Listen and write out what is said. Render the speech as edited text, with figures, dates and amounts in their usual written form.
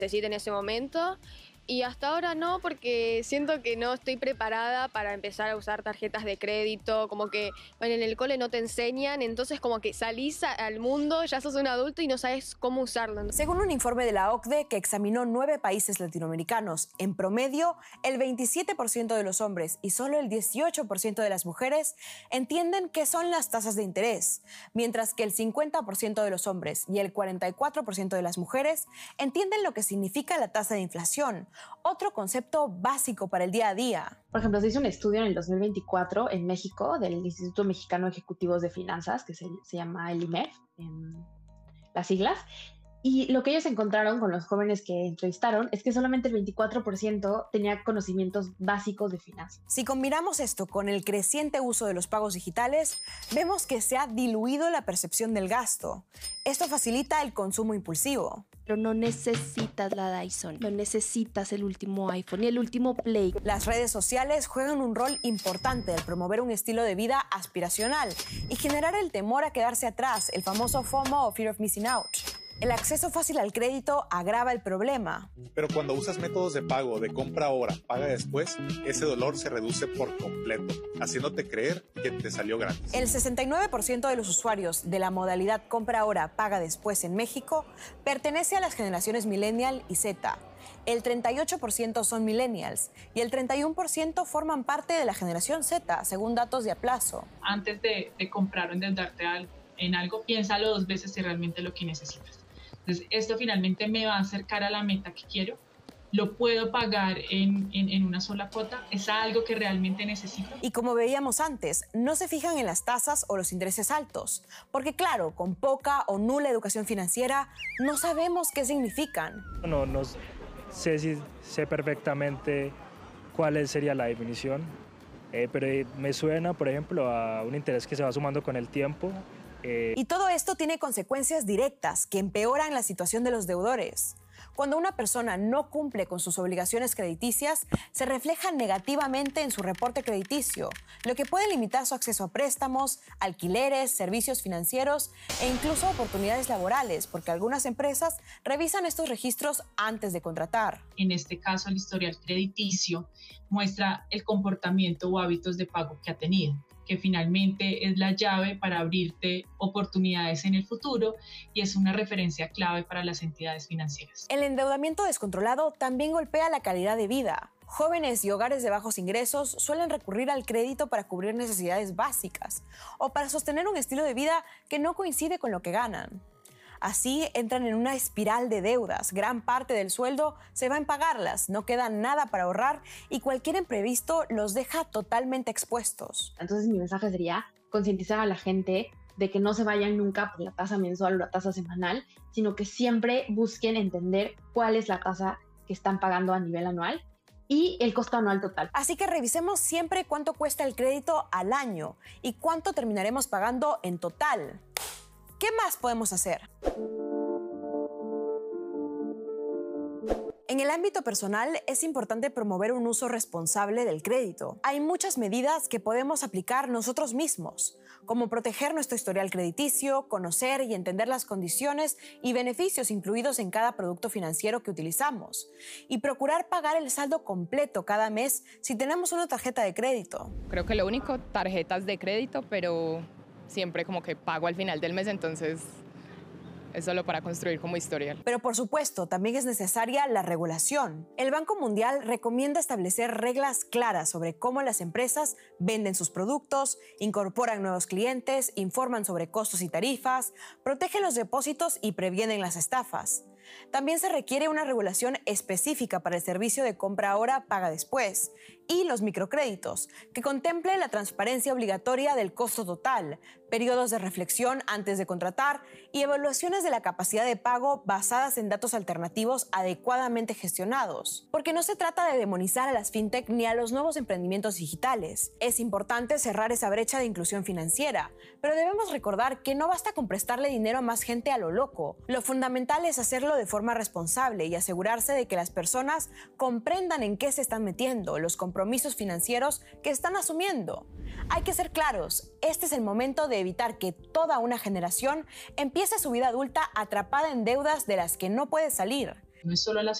necesite en ese momento. Y hasta ahora no, porque siento que no estoy preparada para empezar a usar tarjetas de crédito, como que bueno, en el cole no te enseñan, entonces como que salís al mundo, ya sos un adulto y no sabes cómo usarlo. Según un informe de la OCDE que examinó 9 países latinoamericanos, en promedio, el 27% de los hombres y solo el 18% de las mujeres entienden qué son las tasas de interés, mientras que el 50% de los hombres y el 44% de las mujeres entienden lo que significa la tasa de inflación, otro concepto básico para el día a día. Por ejemplo, se hizo un estudio en el 2024 en México del Instituto Mexicano de Ejecutivos de Finanzas, que se llama el IMEF, en las siglas, y lo que ellos encontraron con los jóvenes que entrevistaron es que solamente el 24% tenía conocimientos básicos de finanzas. Si combinamos esto con el creciente uso de los pagos digitales, vemos que se ha diluido la percepción del gasto. Esto facilita el consumo impulsivo. Pero no necesitas la Dyson, no necesitas el último iPhone y el último Play. Las redes sociales juegan un rol importante al promover un estilo de vida aspiracional y generar el temor a quedarse atrás, el famoso FOMO o Fear of Missing Out. El acceso fácil al crédito agrava el problema. Pero cuando usas métodos de pago de compra ahora, paga después, ese dolor se reduce por completo, haciéndote creer que te salió gratis. El 69% de los usuarios de la modalidad compra ahora, paga después en México pertenece a las generaciones Millennial y Z. El 38% son millennials y el 31% forman parte de la generación Z, según datos de Aplazo. Antes de comprar o endeudarte en algo, piénsalo 2 veces si realmente es lo que necesitas. Entonces, esto finalmente me va a acercar a la meta que quiero. ¿Lo puedo pagar en una sola cuota? ¿Es algo que realmente necesito? Y como veíamos antes, no se fijan en las tasas o los intereses altos, porque claro, con poca o nula educación financiera, no sabemos qué significan. No sé si sé perfectamente cuál sería la definición, pero me suena, por ejemplo, a un interés que se va sumando con el tiempo. Y todo esto tiene consecuencias directas que empeoran la situación de los deudores. Cuando una persona no cumple con sus obligaciones crediticias, se refleja negativamente en su reporte crediticio, lo que puede limitar su acceso a préstamos, alquileres, servicios financieros e incluso oportunidades laborales, porque algunas empresas revisan estos registros antes de contratar. En este caso, el historial crediticio muestra el comportamiento o hábitos de pago que ha tenido, que finalmente es la llave para abrirte oportunidades en el futuro y es una referencia clave para las entidades financieras. El endeudamiento descontrolado también golpea la calidad de vida. Jóvenes y hogares de bajos ingresos suelen recurrir al crédito para cubrir necesidades básicas o para sostener un estilo de vida que no coincide con lo que ganan. Así entran en una espiral de deudas. Gran parte del sueldo se va en pagarlas, no queda nada para ahorrar y cualquier imprevisto los deja totalmente expuestos. Entonces mi mensaje sería concientizar a la gente de que no se vayan nunca por la tasa mensual o la tasa semanal, sino que siempre busquen entender cuál es la tasa que están pagando a nivel anual y el costo anual total. Así que revisemos siempre cuánto cuesta el crédito al año y cuánto terminaremos pagando en total. ¿Qué más podemos hacer? En el ámbito personal es importante promover un uso responsable del crédito. Hay muchas medidas que podemos aplicar nosotros mismos, como proteger nuestro historial crediticio, conocer y entender las condiciones y beneficios incluidos en cada producto financiero que utilizamos, y procurar pagar el saldo completo cada mes si tenemos una tarjeta de crédito. Creo que lo único, tarjetas de crédito, pero siempre como que pago al final del mes, entonces es solo para construir como historial. Pero por supuesto, también es necesaria la regulación. El Banco Mundial recomienda establecer reglas claras sobre cómo las empresas venden sus productos, incorporan nuevos clientes, informan sobre costos y tarifas, protegen los depósitos y previenen las estafas. También se requiere una regulación específica para el servicio de compra ahora, paga después y los microcréditos, que contemple la transparencia obligatoria del costo total, periodos de reflexión antes de contratar y evaluaciones de la capacidad de pago basadas en datos alternativos adecuadamente gestionados. Porque no se trata de demonizar a las fintech ni a los nuevos emprendimientos digitales. Es importante cerrar esa brecha de inclusión financiera, pero debemos recordar que no basta con prestarle dinero a más gente a lo loco. Lo fundamental es hacerlo de forma responsable y asegurarse de que las personas comprendan en qué se están metiendo, los compromisos financieros que están asumiendo. Hay que ser claros, este es el momento de evitar que toda una generación empiece su vida adulta atrapada en deudas de las que no puede salir. no es solo a las